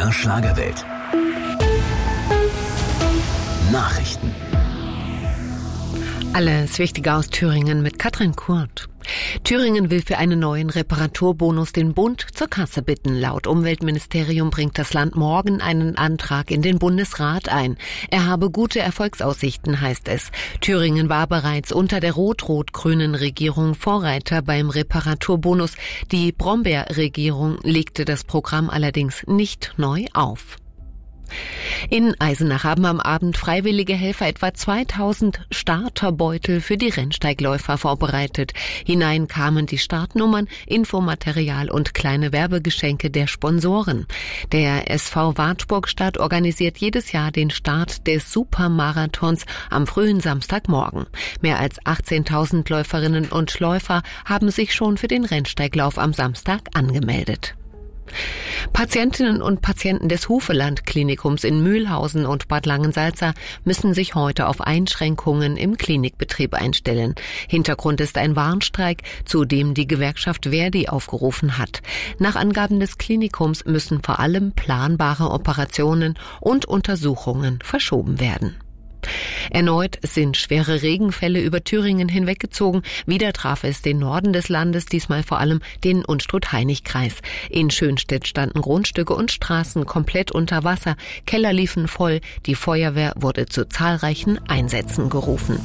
MDR Schlagerwelt. Nachrichten. Alles Wichtige aus Thüringen mit Katrin Kurt. Thüringen will für einen neuen Reparaturbonus den Bund zur Kasse bitten. Laut Umweltministerium bringt das Land morgen einen Antrag in den Bundesrat ein. Er habe gute Erfolgsaussichten, heißt es. Thüringen war bereits unter der rot-rot-grünen Regierung Vorreiter beim Reparaturbonus. Die Brombeer-Regierung legte das Programm allerdings nicht neu auf. In Eisenach haben am Abend freiwillige Helfer etwa 2000 Starterbeutel für die Rennsteigläufer vorbereitet. Hinein kamen die Startnummern, Infomaterial und kleine Werbegeschenke der Sponsoren. Der SV Wartburgstadt organisiert jedes Jahr den Start des Supermarathons am frühen Samstagmorgen. Mehr als 18.000 Läuferinnen und Läufer haben sich schon für den Rennsteiglauf am Samstag angemeldet. Patientinnen und Patienten des Hufeland-Klinikums in Mühlhausen und Bad Langensalza müssen sich heute auf Einschränkungen im Klinikbetrieb einstellen. Hintergrund ist ein Warnstreik, zu dem die Gewerkschaft ver.di aufgerufen hat. Nach Angaben des Klinikums müssen vor allem planbare Operationen und Untersuchungen verschoben werden. Erneut sind schwere Regenfälle über Thüringen hinweggezogen. Wieder traf es den Norden des Landes, diesmal vor allem den Unstrut-Hainich-Kreis. In Schönstedt standen Grundstücke und Straßen komplett unter Wasser. Keller liefen voll. Die Feuerwehr wurde zu zahlreichen Einsätzen gerufen.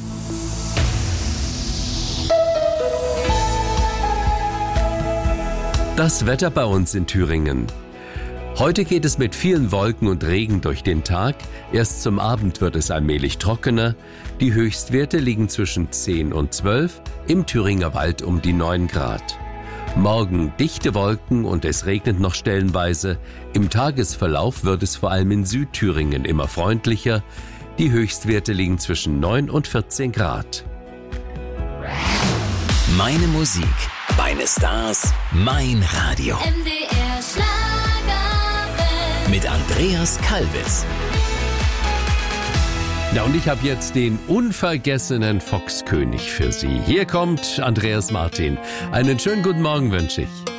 Das Wetter bei uns in Thüringen. Heute geht es mit vielen Wolken und Regen durch den Tag. Erst zum Abend wird es allmählich trockener. Die Höchstwerte liegen zwischen 10 und 12, im Thüringer Wald um die 9 Grad. Morgen dichte Wolken und es regnet noch stellenweise. Im Tagesverlauf wird es vor allem in Südthüringen immer freundlicher. Die Höchstwerte liegen zwischen 9 und 14 Grad. Meine Musik, meine Stars, mein Radio. MDR Schlagerwelt. Mit Andreas Kalbitz. Ja, und ich habe jetzt den unvergessenen Foxkönig für Sie. Hier kommt Andreas Martin. Einen schönen guten Morgen wünsche ich.